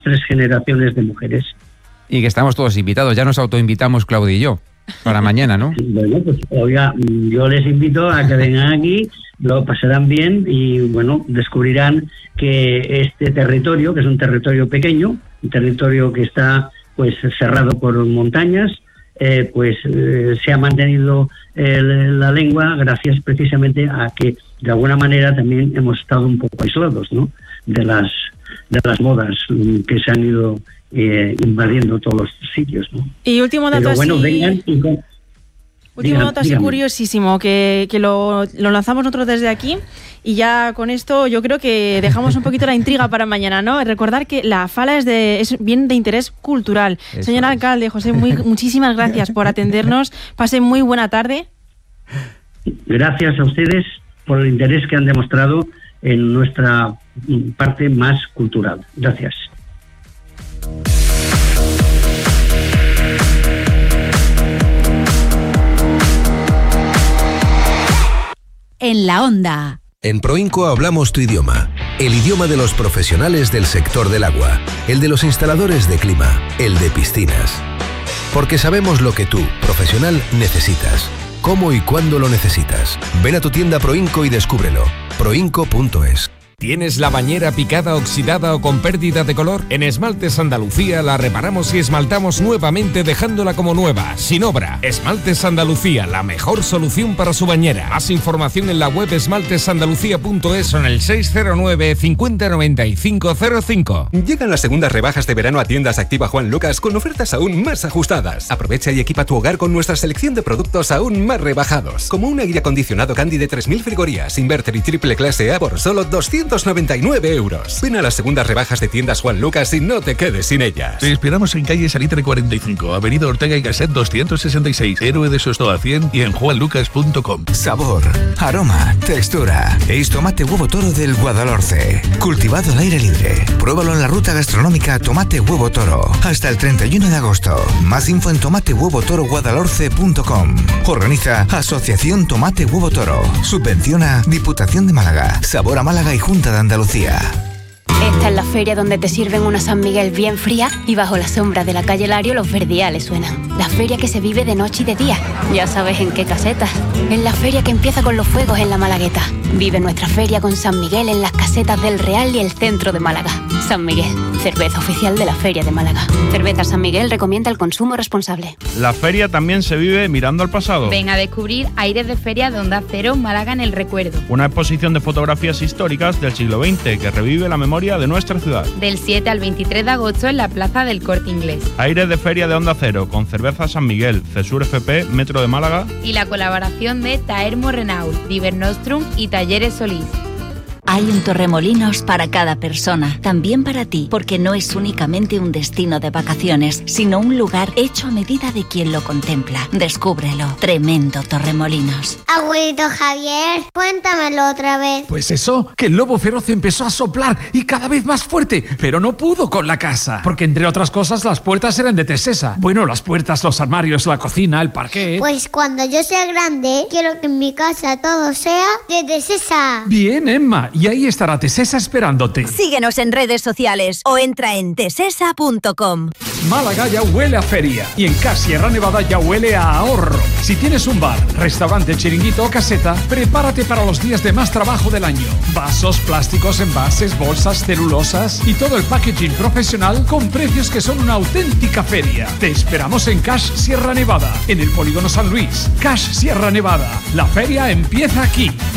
3 generaciones de mujeres. Y que estamos todos invitados, ya nos autoinvitamos Claudia y yo, para mañana, ¿no? Bueno, pues oiga, yo les invito a que vengan aquí, lo pasarán bien y bueno, descubrirán que este territorio, que es un territorio pequeño, un territorio que está pues cerrado por montañas, se ha mantenido la lengua gracias precisamente a que de alguna manera también hemos estado un poco aislados, ¿no? de las modas que se han ido invadiendo todos los sitios, ¿no? Y último dato. Pero bueno, vengan y último dato así curiosísimo que lo lanzamos nosotros desde aquí. Y ya con esto yo creo que dejamos un poquito la intriga para mañana, ¿no? Recordar que la fala es bien de interés cultural. Eso Señor alcalde, José, muchísimas gracias por atendernos. Pasen muy buena tarde. Gracias a ustedes por el interés que han demostrado en nuestra parte más cultural. Gracias. En la onda. En Proinco hablamos tu idioma, el idioma de los profesionales del sector del agua, el de los instaladores de clima, el de piscinas. Porque sabemos lo que tú, profesional, necesitas, cómo y cuándo lo necesitas. Ven a tu tienda Proinco y descúbrelo. Proinco.es. ¿Tienes la bañera picada, oxidada o con pérdida de color? En Esmaltes Andalucía la reparamos y esmaltamos nuevamente dejándola como nueva, sin obra. Esmaltes Andalucía, la mejor solución para su bañera. Más información en la web esmaltesandalucía.es o en el 609 50 95 05. Llegan las segundas rebajas de verano a Tiendas Activa Juan Lucas con ofertas aún más ajustadas. Aprovecha y equipa tu hogar con nuestra selección de productos aún más rebajados, como un aire acondicionado Candy de 3000 frigorías, inverter y triple clase A por solo 299 euros. Ven a las segundas rebajas de Tiendas Juan Lucas y no te quedes sin ellas. Te esperamos en calle Salitre 45, avenida Ortega y Gasset 266, Héroe de Sostoa 100 y en juanlucas.com. Sabor, aroma, textura. Es tomate huevo toro del Guadalhorce, cultivado al aire libre. Pruébalo en la ruta gastronómica Tomate Huevo Toro hasta el 31 de agosto. Más info en tomatehuevotoroguadalhorce.com. Organiza Asociación Tomate Huevo Toro. Subvenciona Diputación de Málaga, Sabor a Málaga y Junta de Andalucía. Esta es la feria donde te sirven una San Miguel bien fría y bajo la sombra de la calle Lario los verdiales suenan. La feria que se vive de noche y de día. Ya sabes en qué casetas. En la feria que empieza con los fuegos en la Malagueta. Vive nuestra feria con San Miguel en las casetas del Real y el centro de Málaga. San Miguel, cerveza oficial de la Feria de Málaga. Cerveza San Miguel recomienda el consumo responsable. La feria también se vive mirando al pasado. Ven a descubrir Aires de Feria de Onda Cero Málaga en el Recuerdo. Una exposición de fotografías históricas del siglo XX que revive la memoria de nuestra ciudad. Del 7 al 23 de agosto en la Plaza del Corte Inglés. Aires de Feria de Onda Cero con Cerveza San Miguel, Cesur FP, Metro de Málaga. Y la colaboración de Taermo Renault, Diver Nostrum y Talleres Solís. Hay un Torremolinos para cada persona, también para ti, porque no es únicamente un destino de vacaciones, sino un lugar hecho a medida de quien lo contempla. Descúbrelo. Tremendo Torremolinos. Abuelito Javier, cuéntamelo otra vez. Pues eso, que el lobo feroz empezó a soplar y cada vez más fuerte, pero no pudo con la casa, porque entre otras cosas las puertas eran de Tesesa. Bueno, las puertas, los armarios, la cocina, el parquet. Pues cuando yo sea grande, quiero que en mi casa todo sea de Tesesa. Bien, Emma. Y ahí estará Tesesa esperándote. Síguenos en redes sociales o entra en tesesa.com. Málaga ya huele a feria y en CAS Sierra Nevada ya huele a ahorro. Si tienes un bar, restaurante, chiringuito o caseta, prepárate para los días de más trabajo del año. Vasos, plásticos, envases, bolsas, celulosas y todo el packaging profesional con precios que son una auténtica feria. Te esperamos en CAS Sierra Nevada, en el Polígono San Luis. CAS Sierra Nevada. La feria empieza aquí.